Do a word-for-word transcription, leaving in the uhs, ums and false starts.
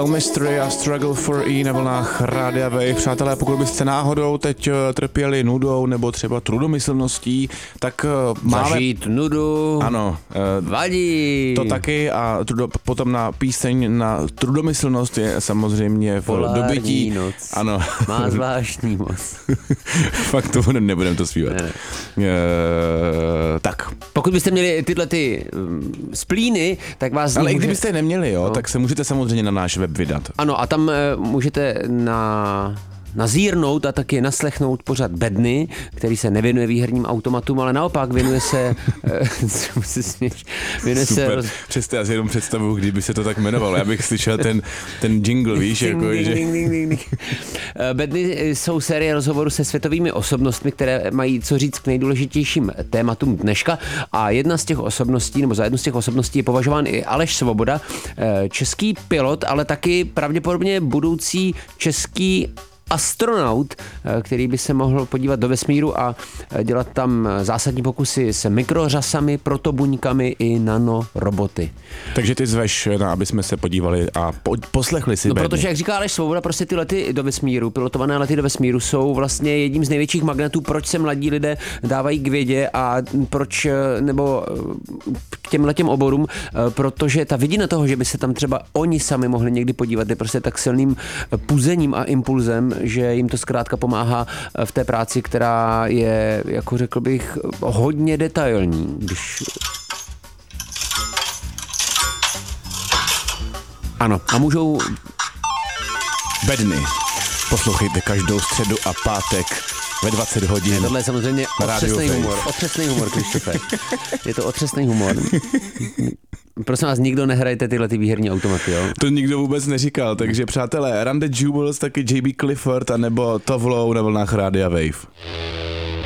Tell Mystery a Struggle for E na vlnách Rádia Wave. Přátelé, pokud byste náhodou teď trpěli nudou nebo třeba trudomyslností, tak máme... Zažít nudu, ano, vadí. To taky a trudo, potom na píseň na trudomyslnost je samozřejmě v Polární dobytí. noc. Ano. Má zvláštní moc. Fakt to nebudem to zpívat. Ne, ne. E, tak. Pokud byste měli tyhle ty um, splíny, tak vás... Ale může... i kdybyste je neměli, jo, no. tak se můžete samozřejmě na náš web vydat. Ano, a tam uh, můžete na... nazírnout a taky naslechnout pořad Bedny, který se nevěnuje výherním automatům, ale naopak věnuje se... věnuje Super, se roz... přesto já si jenom představuju, kdyby se to tak jmenovalo. Já bych slyšel ten, ten jingle, víš, jako, ding, že... Ding, ding, ding, ding. Bedny jsou série rozhovorů se světovými osobnostmi, které mají co říct k nejdůležitějším tématům dneška a jedna z těch osobností, nebo za jednu z těch osobností je považován i Aleš Svoboda, český pilot, ale taky pravděpodobně budoucí český astronaut, který by se mohl podívat do vesmíru a dělat tam zásadní pokusy s mikrořasami, protobuňkami i nanoroboty. Takže ty zveš, na, aby jsme se podívali a po, poslechli si No, Bedny. protože, jak říká Aleš Svoboda, prostě ty lety do vesmíru, pilotované lety do vesmíru jsou vlastně jedním z největších magnetů, proč se mladí lidé dávají k vědě a proč, nebo k těm letěm oborům, protože ta vidina toho, že by se tam třeba oni sami mohli někdy podívat, je prostě tak silným puzením a impulzem, že jim to zkrátka pomáhá v té práci, která je, jako řekl bych, hodně detailní. Když... Ano, a můžou... Bedny. Poslouchejte každou středu a pátek ve dvacet hodin. Tohle je samozřejmě otřesný humor. Otřesný humor, Krištofe. Je to otřesný humor. Prosím vás, nikdo nehrajte tyhle ty výherní automaty, jo? To nikdo vůbec neříkal, takže přátelé, Run the Jewels, taky J B Clifford, anebo Tovlow na vlnách Rádia Wave.